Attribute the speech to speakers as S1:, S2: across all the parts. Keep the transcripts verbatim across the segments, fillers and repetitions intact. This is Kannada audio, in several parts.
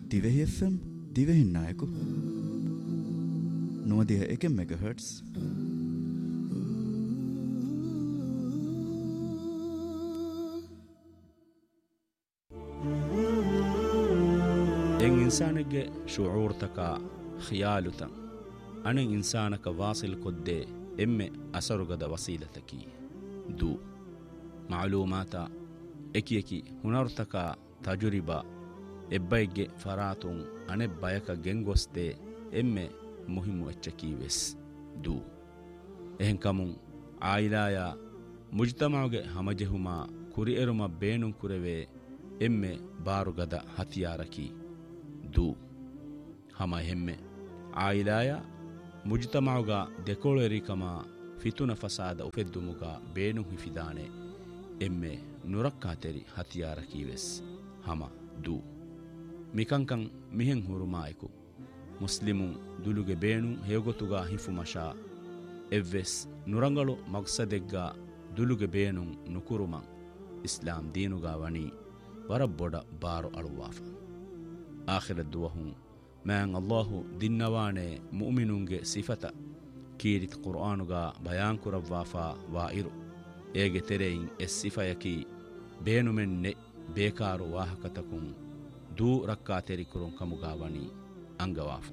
S1: ದಿವೆಹಿ ಎಫ್ ಎಂ ದಿವೆಹಿ ನಾಯಕು ನೂದಿಹ ಏಕೆ ಮೆಗಾಹರ್ಟ್ಸ್.
S2: එන් ඉන්සානෙක්ගේ ශුඌර්තකා ඛියාලුතන් අනෙන් ඉන්සානක වාසිල් කොද්දේ එම්මෙ අසරුගද වසීලතකී දූ මාලූමාතා එකියකි හුනර්තකා තජුරිබා එබ්බයිගේ ෆරාතුන් අනෙ බයක ගෙන්ගොස්තේ එම්මෙ මුහිමු එච්චකීවෙස් දූ එහෙන් කමුන් ආයිලායා මුජ්තමාගේ හමජෙහුමා කුරි එරුම බේනුන් කුරවේ එම්මෙ බාරුගද හතියාරකී දූ ಹಮ ಹೆಮ್ಮೆ ಆಯಿಲಾಯ ಮುಜ್ತಮಾವುಗ ದೆಕೋಳೆರಿಕಮ ಫಿತುನ ಫಸಾದ ಉಫೆದ್ದುಮುಗ ಬೇನು ಹಿಫಿದಾನೆ ಎಮ್ಮೆ ನುರಕ್ಕಾತೆರಿ ಹತಿಯಾರಕೀವೆಸ್ ಹಮ ದೂ ಮಿಕಂಕಂ ಮಿಹೆಂ ಹುರುಮಾಯಕು ಮುಸ್ಲಿಮುಂ ದುಲುಗೆ ಬೇನು ಹೇಗೊತುಗ ಹಿಫು ಮಶಾ ಎವ್ವೆಸ್ ನುರಂಗಳು ಮಕ್ಸದೆಗ್ಗ ದುಲುಗೆ ಬೇನು ನುಕುರುಮಂ ಇಸ್ಲಾಂ ದೀನುಗ ವಣಿ ವರಬ್ಬೊಡ ಬಾರು ಅಳುವಾಫ ಆಖಿರ ದುವಹುಂ ಮ್ಯಾಂ ಅಲ್ಲಾಹು ದಿನ್ನವಾಣೆ ಮುಅ್ಮಿನುಂಗೆ ಸಿಫತ ಕೀರಿತ್ ಕುರ್ಆನುಗ ಬಯಾನ್ ಕುರವ್ವಾಫಾ ವಾಯಿರು ಏಗೆ ತೆರೆಯಿಂ ಎಸ್ ಸಿಫಯಕಿ ಬೇನುಮೆನ್ನೆ ಬೇಕಾರು ವಾಹಕತಕುಂ ದೂ ರಕ್ಕಾ ತೆರಿಕುರುಂ ಕಮುಗಾವಣಿ ಅಂಗವಾಫಾ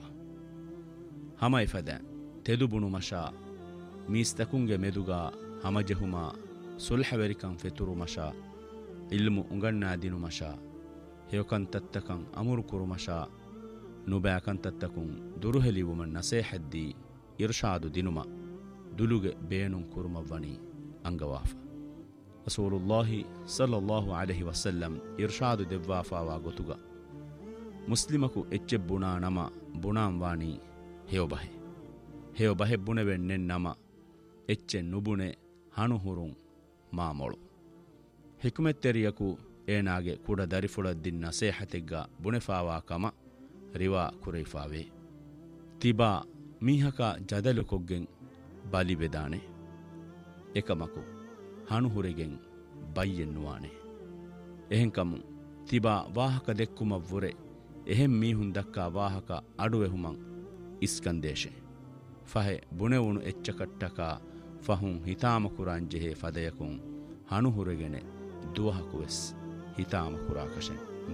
S2: ಹಮ ಇಫದ ತೆದುಬುಣು ಮಶಾ ಮೀಸ್ತಕುಂಗೆ ಮೆದುಗ ಹಮಜೆಹುಮಾ ಸುಲ್ಹವೆರಿಕಂ ಫೆತುರು ಮಶಾ ಇಲ್ಮು ಉಂಗಣ್ಣಾ ದಿನು ಮಶಾ ಹೇಕಂತತ್ತಕಂ ಅಮುರು ಕುರುಮಶಾ ನುಬ್ಯಾಕಂತತ್ತಕುಂ ದುರುಹೆಲಿವುಮನ್ ನಸೇಹದ್ದಿ ಇರ್ಷಾದು ದಿನುಮ ದುಲುಗೆ ಬೇನುಂ ಕುರುಮವ್ವಣಿ ಅಂಗವಾಫ ರಸೂಲುಲ್ಲಾಹಿ ಸಲ್ಲಲ್ಲಾಹು ಅಲೈಹಿ ವಸಲ್ಲಂ ಇರ್ಷಾದು ದೆವ್ವಾಫಾವಾ ಗೊತುಗ ಮುಸ್ಲಿಮಕು ಎಚ್ಚೆ ಬುಣಾ ನಮ ಬುಣಾಂ ವಾಣಿ ಹೇವಬಹೆ ಹೇವಬಹೆ ಬುಣೆವೆನ್ನೆನ್ ನಮ ಎಚ್ಚೆ ನುಬುಣೆ ಹಣುಹುರುಂ ಮಾಮೊಳು ಹಿಕ್ಮೆತ್ತೆರಿಯಕು ಏನಾಗೆ ಕೂಡ ದರಿಫುಳದ್ದಿನ್ ನಸೇಹತೆಗ್ಗ ಬುಣೆಫಾವಾ ಕಮ ರಿವಾ ಕುರೈಫಾವೆ ತಿಬಾ ಮೀಹಕ ಜದಲು ಕೊಗ್ಗೆನ್ ಬಲಿ ಬೆದಾನೆ ಎಕಮಕು ಹಣುಹುರೆಗೆನ್ ಬೈಯೆನ್ನುವಾನೆ ಎಹೆಂಕಮು ತಿಬಾ ವಾಹಕ ದೆಕ್ಕುಮವ್ವುರೆ ಎಹೆಂ ಮೀಹುನ್ ದಕ್ಕಾ ವಾಹಕ ಅಡುವೆಹುಮಂ ಇಸ್ಕಂದೇಶೆ ಫಹೆ ಬುಣೆವುಣು ಎಚ್ಚಕಟ್ಟಕ ಫಹುಂ ಹಿತಾಮಕುರಾಂಜೆಹೆ ಫದಯಕುಂ ಹಣುಹುರೆಗೆನೆ ದುವಹಕುವೆಸ್ ಹಿತಾಮಕುರಾಕಶೆ